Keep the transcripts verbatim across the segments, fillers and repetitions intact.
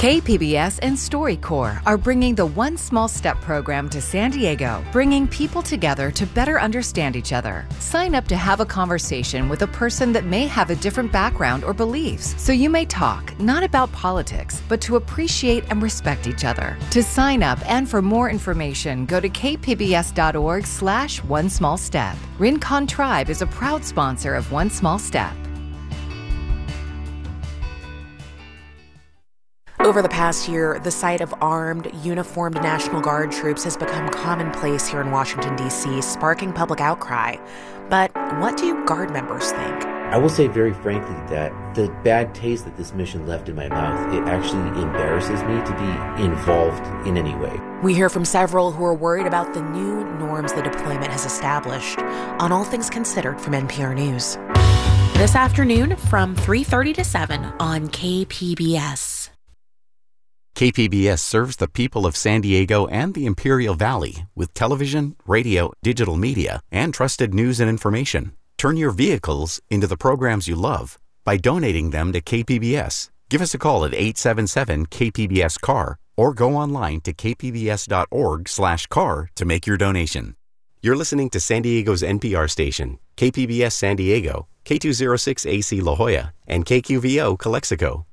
K P B S and StoryCorps are bringing the One Small Step program to San Diego, bringing people together to better understand each other. Sign up to have a conversation with a person that may have a different background or beliefs, so you may talk not about politics, but to appreciate and respect each other. To sign up and for more information, go to kpbs.org slash one small step. Rincon Tribe is a proud sponsor of One Small Step. Over the past year, the sight of armed, uniformed National Guard troops has become commonplace here in Washington, D C, sparking public outcry. But what do Guard members think? I will say very frankly that the bad taste that this mission left in my mouth, it actually embarrasses me to be involved in any way. We hear from several who are worried about the new norms the deployment has established. On All Things Considered from N P R News. This afternoon from three thirty to seven on K P B S. K P B S serves the people of San Diego and the Imperial Valley with television, radio, digital media, and trusted news and information. Turn your vehicles into the programs you love by donating them to K P B S. Give us a call at eight seven seven K P B S C A R or go online to kpbs.org slash car to make your donation. You're listening to San Diego's N P R station, K P B S San Diego, K two oh six A C La Jolla, and K Q V O Calexico.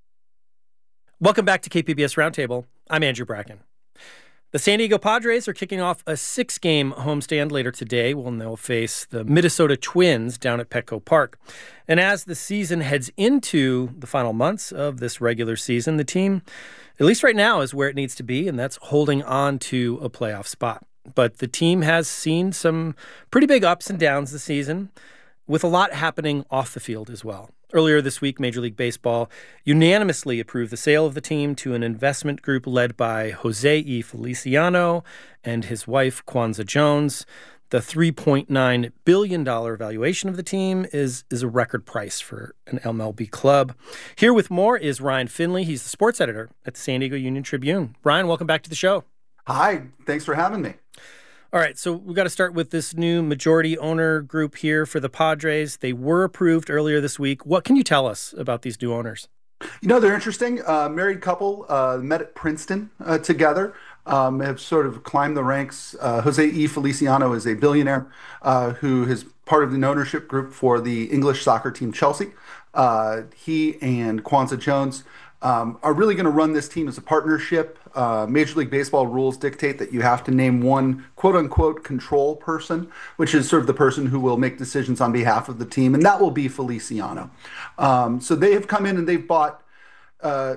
Welcome back to K P B S Roundtable. I'm Andrew Bracken. The San Diego Padres are kicking off a six-game homestand later today when they'll face the Minnesota Twins down at Petco Park. And as the season heads into the final months of this regular season, the team, at least right now, is where it needs to be, and that's holding on to a playoff spot. But the team has seen some pretty big ups and downs this season, with a lot happening off the field as well. Earlier this week, Major League Baseball unanimously approved the sale of the team to an investment group led by Jose E. Feliciano and his wife, Kwanza Jones. The three point nine billion dollars valuation of the team is, is a record price for an M L B club. Here with more is Ryan Finley. He's the sports editor at the San Diego Union-Tribune. Ryan, welcome back to the show. Hi, thanks for having me. All right, so we've got to start with this new majority owner group here for the Padres. They were approved earlier this week. What can you tell us about these new owners? You know, they're interesting. Uh, married couple, uh, met at Princeton uh, together, um, have sort of climbed the ranks. Uh, Jose E. Feliciano is a billionaire uh, who is part of the ownership group for the English soccer team Chelsea. Uh, he and Kwanza Jones um, are really going to run this team as a partnership. Uh, Major League Baseball rules dictate that you have to name one quote-unquote control person, which is sort of the person who will make decisions on behalf of the team, and that will be Feliciano. Um, so they have come in and they've bought uh,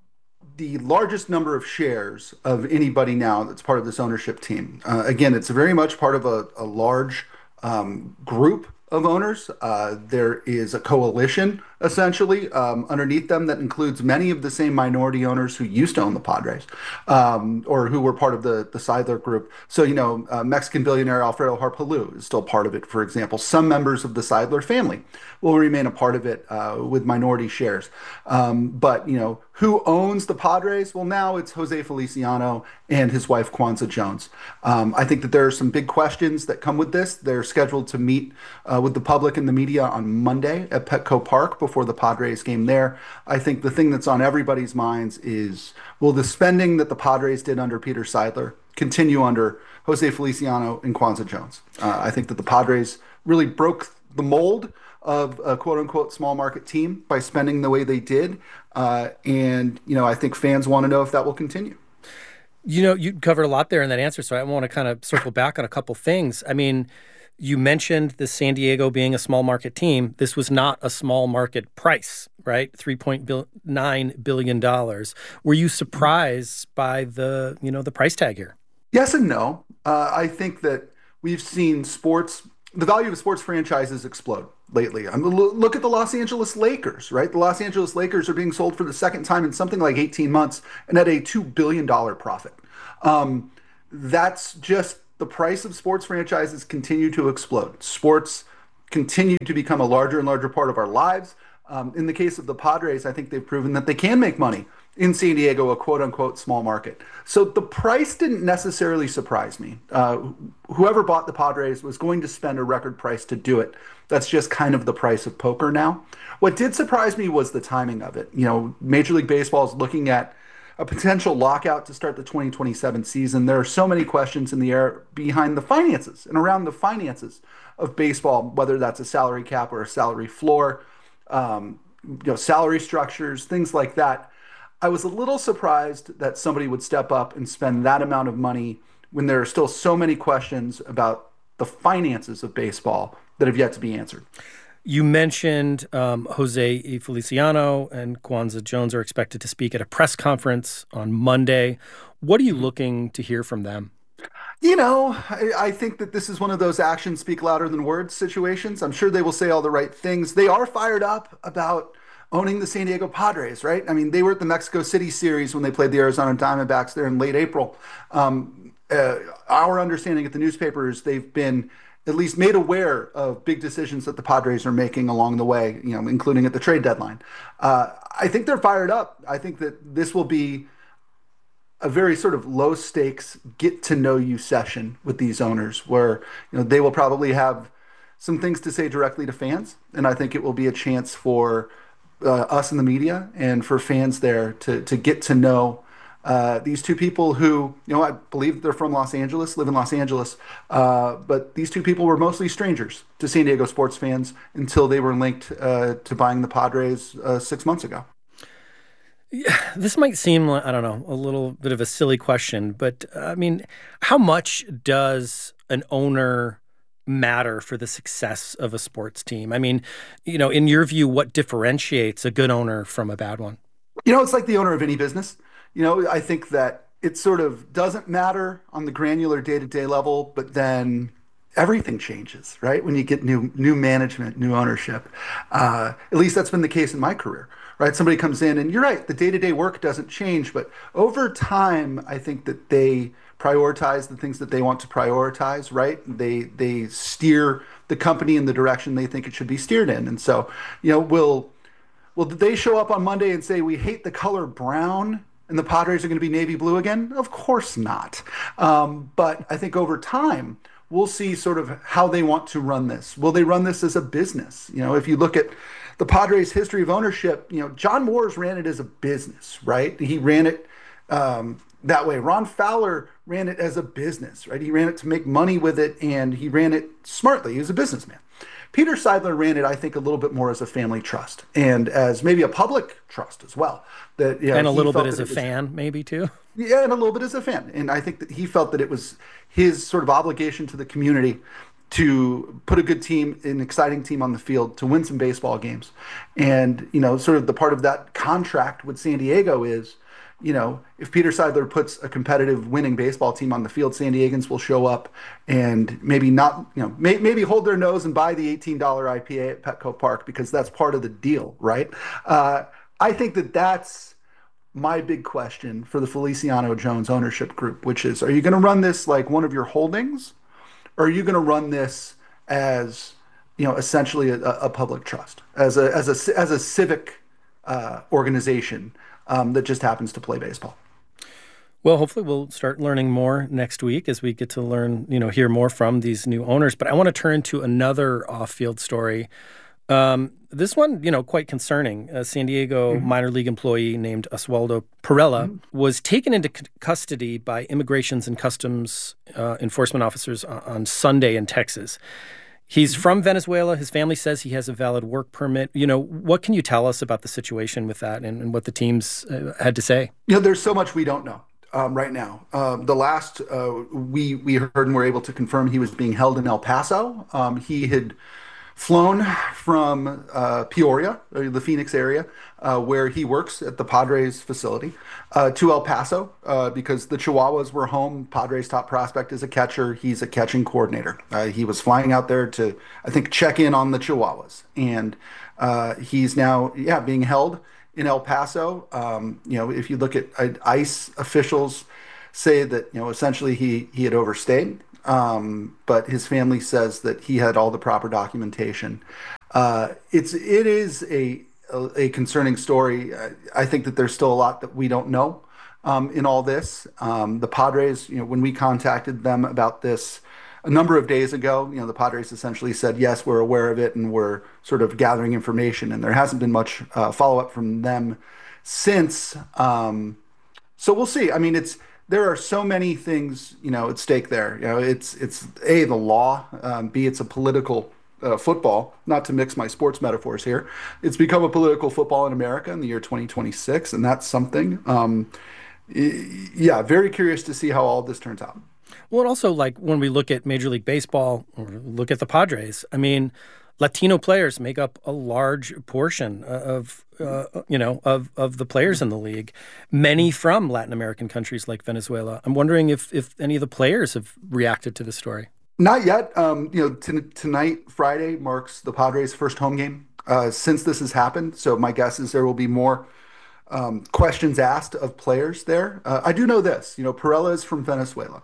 the largest number of shares of anybody now that's part of this ownership team. Uh, again, it's very much part of a, a large um, group of owners. Uh, there is a coalition, essentially, um, underneath them that includes many of the same minority owners who used to own the Padres um, or who were part of the, the Seidler group. So, you know, uh, Mexican billionaire Alfredo Harpelú is still part of it, for example. Some members of the Seidler family will remain a part of it uh, with minority shares. Um, but, you know, who owns the Padres? Well, now it's Jose Feliciano and his wife, Kwanza Jones. Um, I think that there are some big questions that come with this. They're scheduled to meet uh, with the public and the media on Monday at Petco Park before the Padres game there. I think the thing that's on everybody's minds is, will the spending that the Padres did under Peter Seidler continue under Jose Feliciano and Kwanza Jones? Uh, I think that the Padres really broke the mold of a quote-unquote small market team by spending the way they did. Uh, and, you know, I think fans want to know if that will continue. You know, you covered a lot there in that answer, so I want to kind of circle back on a couple things. I mean, you mentioned the San Diego being a small market team. This was not a small market price, right? three point nine billion dollars. Were you surprised by the, you know, the price tag here? Yes and no. Uh, I think that we've seen sports, the value of sports franchises explode lately. I mean, look at the Los Angeles Lakers, right? The Los Angeles Lakers are being sold for the second time in something like eighteen months and at a two billion dollars profit. Um, that's just the price of sports franchises continue to explode. Sports continue to become a larger and larger part of our lives. Um, in the case of the Padres, I think they've proven that they can make money in San Diego, a quote unquote small market. So the price didn't necessarily surprise me. Uh, whoever bought the Padres was going to spend a record price to do it. That's just kind of the price of poker now. What did surprise me was the timing of it. You know, Major League Baseball is looking at a potential lockout to start the twenty twenty-seven season. There are so many questions in the air behind the finances and around the finances of baseball, whether that's a salary cap or a salary floor, um, you know, salary structures, things like that. I was a little surprised that somebody would step up and spend that amount of money when there are still so many questions about the finances of baseball that have yet to be answered. You mentioned um, Jose Feliciano and Kwanzaa Jones are expected to speak at a press conference on Monday. What are you looking to hear from them? You know, I, I think that this is one of those actions speak louder than words situations. I'm sure they will say all the right things. They are fired up about owning the San Diego Padres, right? I mean, they were at the Mexico City series when they played the Arizona Diamondbacks there in late April. Um, uh, our understanding at the newspaper is they've been at least made aware of big decisions that the Padres are making along the way, you know, including at the trade deadline. Uh, I think they're fired up. I think that this will be a very sort of low stakes get to know you session with these owners where, you know, they will probably have some things to say directly to fans. And I think it will be a chance for uh, us in the media and for fans there to, to get to know Uh, these two people who, you know, I believe they're from Los Angeles, live in Los Angeles, uh, but these two people were mostly strangers to San Diego sports fans until they were linked uh, to buying the Padres uh, six months ago. Yeah, this might seem, I don't know, a little bit of a silly question, but I mean, how much does an owner matter for the success of a sports team? I mean, you know, in your view, what differentiates a good owner from a bad one? You know, it's like the owner of any business. You know, I think that it sort of doesn't matter on the granular day-to-day level, but then everything changes, right? When you get new new management, new ownership. Uh, at least that's been the case in my career, right? Somebody comes in and you're right, the day-to-day work doesn't change, but over time, I think that they prioritize the things that they want to prioritize, right? They they steer the company in the direction they think it should be steered in. And so, you know, will will they show up on Monday and say, we hate the color brown and the Padres are going to be navy blue again? Of course not. Um, but I think over time, we'll see sort of how they want to run this. Will they run this as a business? You know, if you look at the Padres' history of ownership, you know, John Moores ran it as a business, right? He ran it um, that way. Ron Fowler ran it as a business, right? He ran it to make money with it, and he ran it smartly. He was a businessman. Peter Seidler ran it, I think, a little bit more as a family trust and as maybe a public trust as well. That, you know, and a little bit as a was, fan, maybe, too? Yeah, and a little bit as a fan. And I think that he felt that it was his sort of obligation to the community to put a good team, an exciting team on the field, to win some baseball games. And, you know, sort of the part of that contract with San Diego is, you know, if Peter Seidler puts a competitive winning baseball team on the field, San Diegans will show up and maybe not, you know, may, maybe hold their nose and buy the eighteen dollar I P A at Petco Park because that's part of the deal, right? Uh, I think that that's my big question for the Feliciano Jones ownership group, which is, are you going to run this like one of your holdings, or are you going to run this as, you know, essentially a, a public trust, as a as a as a civic uh, organization Um, that just happens to play baseball? Well, hopefully we'll start learning more next week as we get to learn, you know, hear more from these new owners. But I want to turn to another off-field story. Um, this one, you know, quite concerning. A San Diego mm-hmm. minor league employee named Oswaldo Perella mm-hmm. was taken into c- custody by Immigrations and Customs uh, enforcement officers on, on Sunday in Texas. He's from Venezuela. His family says he has a valid work permit. You know, what can you tell us about the situation with that and, and what the teams uh, had to say? You know, there's so much we don't know um, right now. Um, the last uh, we we heard and were able to confirm he was being held in El Paso. Um, he had flown from uh, Peoria, or the Phoenix area, uh, where he works at the Padres facility, uh, to El Paso uh, because the Chihuahuas were home. Padres' top prospect is a catcher. He's a catching coordinator. Uh, he was flying out there to, I think, check in on the Chihuahuas. And uh, he's now, yeah, being held in El Paso. Um, you know, if you look at uh, ICE officials say that, you know, essentially he, he had overstayed. Um, but his family says that he had all the proper documentation. Uh, it's it is a a, a concerning story. I, I think that there's still a lot that we don't know um, in all this. Um, the Padres, you know, when we contacted them about this a number of days ago, you know, the Padres essentially said, yes, we're aware of it and we're sort of gathering information. And there hasn't been much uh, follow up from them since. Um, so we'll see. I mean, it's there are so many things, you know, at stake there. You know, it's it's A, the law, um, B, it's a political uh, football, not to mix my sports metaphors here. It's become a political football in America in the year twenty twenty-six, and that's something. Um, yeah, very curious to see how all this turns out. Well, and also, like, when we look at Major League Baseball, or look at the Padres, I mean, Latino players make up a large portion of, uh, you know, of, of the players in the league, many from Latin American countries like Venezuela. I'm wondering if, if any of the players have reacted to the story. Not yet. Um, you know, t- tonight, Friday, marks the Padres' first home game uh, since this has happened. So my guess is there will be more um, questions asked of players there. Uh, I do know this. You know, Pirela is from Venezuela.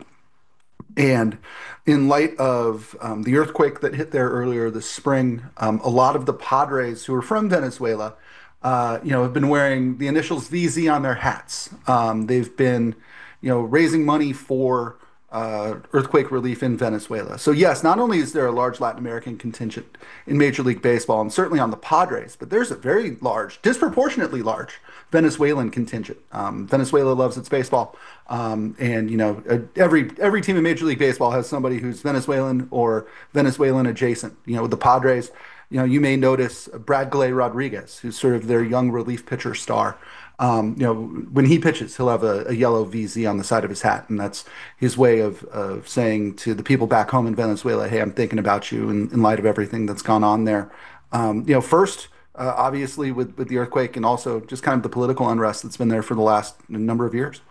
And in light of um, the earthquake that hit there earlier this spring, um, a lot of the Padres who are from Venezuela, uh, you know, have been wearing the initials V Z on their hats. Um, they've been, you know, raising money for uh, earthquake relief in Venezuela. So yes, not only is there a large Latin American contingent in Major League Baseball and certainly on the Padres, but there's a very large, disproportionately large Venezuelan contingent. Um, Venezuela loves its baseball, um, and you know uh, every every team in Major League Baseball has somebody who's Venezuelan or Venezuelan adjacent. You know, with the Padres, you know, you may notice Brad Gley Rodriguez, who's sort of their young relief pitcher star. Um, you know, when he pitches, he'll have a, a yellow V Z on the side of his hat, and that's his way of, of saying to the people back home in Venezuela, "Hey, I'm thinking about you." In, in light of everything that's gone on there, um, you know, first, uh, obviously with with the earthquake, and also just kind of the political unrest that's been there for the last number of years.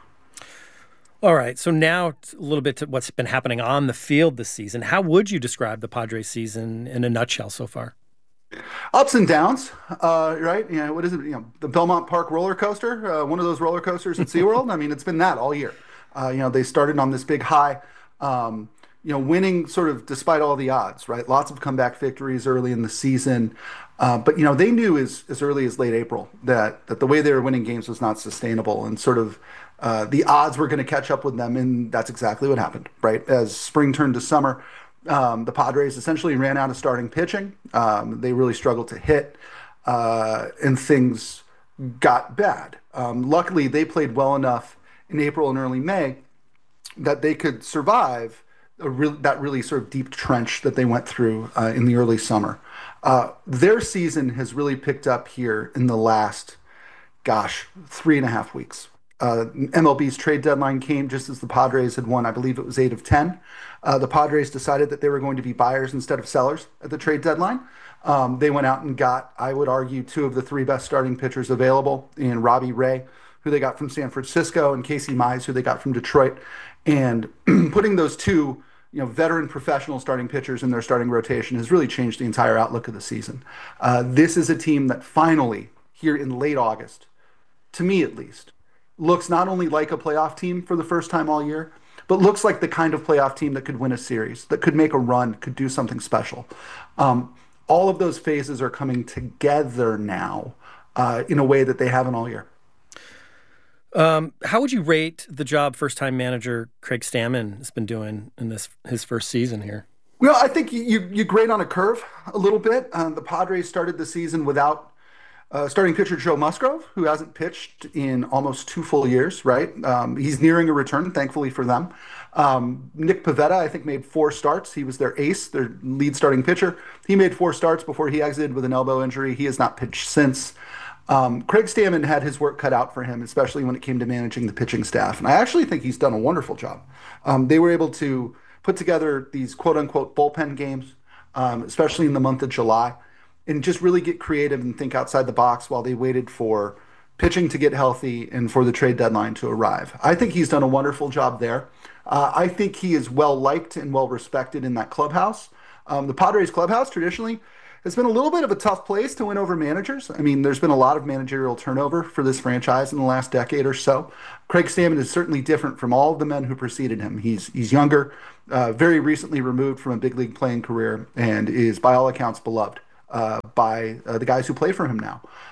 All right, so now a little bit to what's been happening on the field this season. How would you describe the Padres season in a nutshell so far? Ups and downs, uh, right? You know, what is it? You know, the Belmont Park roller coaster, uh, one of those roller coasters at SeaWorld. I mean, it's been that all year. Uh, you know, they started on this big high, um, you know, winning sort of despite all the odds, right? Lots of comeback victories early in the season. Uh, but, you know, they knew as, as early as late April that, that the way they were winning games was not sustainable, and sort of uh, the odds were going to catch up with them. And that's exactly what happened, right? As spring turned to summer, Um, the Padres essentially ran out of starting pitching. Um, they really struggled to hit, uh, and things got bad. Um, luckily, they played well enough in April and early May that they could survive a re- that really sort of deep trench that they went through uh, in the early summer. Uh, their season has really picked up here in the last, gosh, three and a half weeks. Uh, M L B's trade deadline came just as the Padres had won, I believe it was eight of ten. Uh, the Padres decided that they were going to be buyers instead of sellers at the trade deadline. Um, they went out and got, I would argue, two of the three best starting pitchers available in Robbie Ray, who they got from San Francisco, and Casey Mize, who they got from Detroit. And putting those two, you know, veteran professional starting pitchers in their starting rotation has really changed the entire outlook of the season. Uh, this is a team that finally, here in late August, to me at least, looks not only like a playoff team for the first time all year, but looks like the kind of playoff team that could win a series, that could make a run, could do something special. Um, all of those phases are coming together now uh, in a way that they haven't all year. Um, how would you rate the job first-time manager Craig Stammen has been doing in this his first season here? Well, I think you you, you grade on a curve a little bit. Uh, the Padres started the season without Uh, starting pitcher Joe Musgrove, who hasn't pitched in almost two full years, right? Um, he's nearing a return, thankfully for them. Um, Nick Pivetta, I think, made four starts. He was their ace, their lead starting pitcher. He made four starts before he exited with an elbow injury. He has not pitched since. Um, Craig Stammen had his work cut out for him, especially when it came to managing the pitching staff. And I actually think he's done a wonderful job. Um, they were able to put together these quote-unquote bullpen games, um, especially in the month of July, and just really get creative and think outside the box while they waited for pitching to get healthy and for the trade deadline to arrive. I think he's done a wonderful job there. Uh, I think he is well-liked and well-respected in that clubhouse. Um, the Padres clubhouse traditionally has been a little bit of a tough place to win over managers. I mean, there's been a lot of managerial turnover for this franchise in the last decade or so. Craig Stammen is certainly different from all of the men who preceded him. He's he's younger, uh, very recently removed from a big league playing career, and is by all accounts beloved Uh, by uh, the guys who play for him now.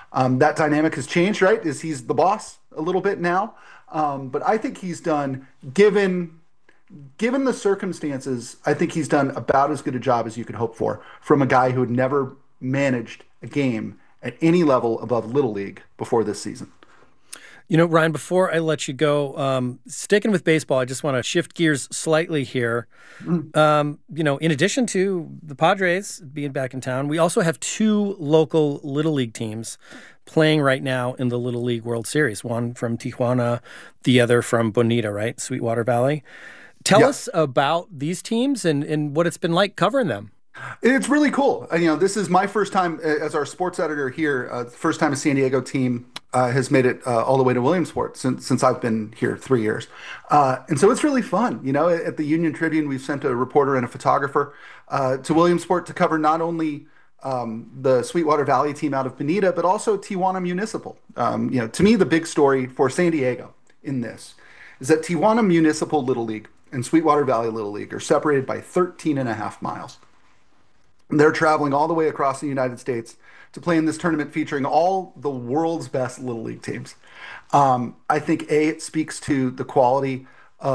Um, that dynamic has changed, right? Is he's the boss a little bit now. Um, but I think he's done, given given the circumstances, I think he's done about as good a job as you could hope for from a guy who had never managed a game at any level above Little League before this season. You know, Ryan, before I let you go, um, sticking with baseball, I just want to shift gears slightly here. Mm. Um, you know, in addition to the Padres being back in town, we also have two local Little League teams playing right now in the Little League World Series, one from Tijuana, the other from Bonita, right? Sweetwater Valley. Tell yeah. us about these teams and, and what it's been like covering them. It's really cool. You know, this is my first time as our sports editor here. Uh, first time a San Diego team uh, has made it uh, all the way to Williamsport since since I've been here three years, uh, and so it's really fun. You know, at the Union Tribune, we've sent a reporter and a photographer uh, to Williamsport to cover not only um, the Sweetwater Valley team out of Bonita, but also Tijuana Municipal. Um, you know, to me, the big story for San Diego in this is that Tijuana Municipal Little League and Sweetwater Valley Little League are separated by thirteen and a half miles. They're traveling all the way across the United States to play in this tournament featuring all the world's best Little League teams. Um, I think, A, it speaks to the quality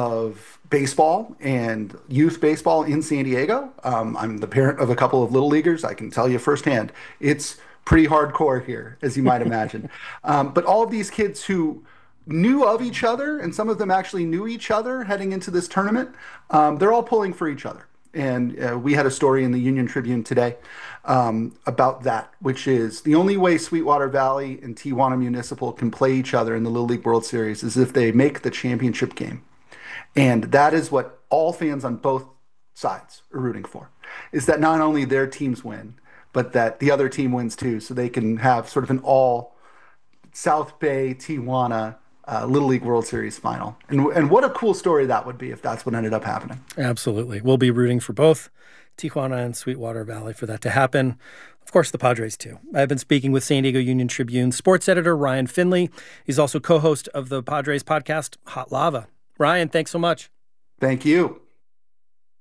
of baseball and youth baseball in San Diego. Um, I'm the parent of a couple of Little Leaguers. I can tell you firsthand, it's pretty hardcore here, as you might imagine. um, but all of these kids who knew of each other, and some of them actually knew each other heading into this tournament, um, they're all pulling for each other. And uh, we had a story in the Union Tribune today um, about that, which is the only way Sweetwater Valley and Tijuana Municipal can play each other in the Little League World Series is if they make the championship game. And that is what all fans on both sides are rooting for, is that not only their teams win, but that the other team wins too, so they can have sort of an all South Bay, Tijuana Uh, Little League World Series final. And and what a cool story that would be if that's what ended up happening. Absolutely. We'll be rooting for both Tijuana and Sweetwater Valley for that to happen. Of course, the Padres too. I've been speaking with San Diego Union Tribune sports editor Ryan Finley. He's also co-host of the Padres podcast, Hot Lava. Ryan, thanks so much. Thank you.